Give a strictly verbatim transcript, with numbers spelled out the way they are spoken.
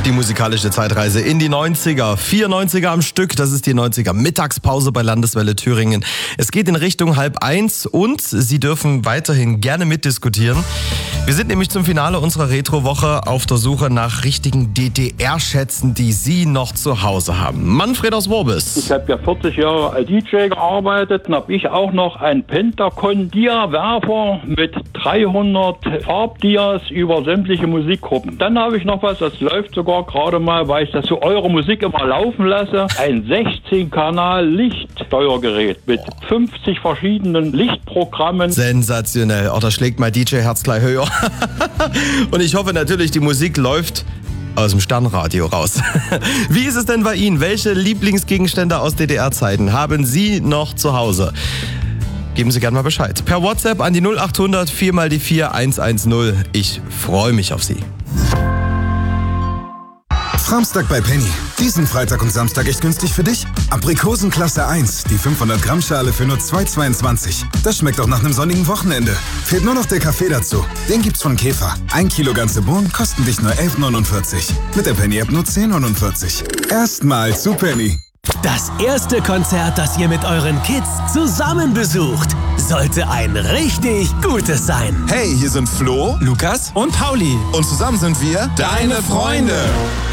Die musikalische Zeitreise in die neunziger. Vier neunziger am Stück, das ist die neunziger Mittagspause bei Landeswelle Thüringen. Es geht in Richtung halb eins und Sie dürfen weiterhin gerne mitdiskutieren. Wir sind nämlich zum Finale unserer Retro-Woche auf der Suche nach richtigen D D R-Schätzen, die Sie noch zu Hause haben. Manfred aus Worbis. Ich habe ja vierzig Jahre als D J gearbeitet und habe ich auch noch einen Pentacon-Dia-Werfer mit dreihundert Farbdias über sämtliche Musikgruppen. Dann habe ich noch was, das läuft sogar gerade mal, weil ich das zu eurer Musik immer laufen lasse. Ein sechzehn Kanal Lichtsteuergerät mit fünfzig verschiedenen Lichtprogrammen. Sensationell. Oh, da schlägt mein D J-Herz gleich höher. Und ich hoffe natürlich, die Musik läuft aus dem Sternradio raus. Wie ist es denn bei Ihnen? Welche Lieblingsgegenstände aus D D R-Zeiten haben Sie noch zu Hause? Geben Sie gerne mal Bescheid. Per WhatsApp an die null achthundert vier mal die vier eins eins null. Ich freue mich auf Sie. Samstag bei Penny. Diesen Freitag und Samstag echt günstig für dich. Aprikosen Klasse eins, die fünfhundert Gramm Schale für nur zwei zweiundzwanzig. Das schmeckt auch nach einem sonnigen Wochenende. Fehlt nur noch der Kaffee dazu. Den gibt's von Käfer. Ein Kilo ganze Bohnen kosten dich nur elf neunundvierzig. Mit der Penny-App nur zehn neunundvierzig. Erstmal zu Penny. Das erste Konzert, das ihr mit euren Kids zusammen besucht, sollte ein richtig gutes sein. Hey, hier sind Flo, Lukas und Pauli. und zusammen sind wir Deine Freunde.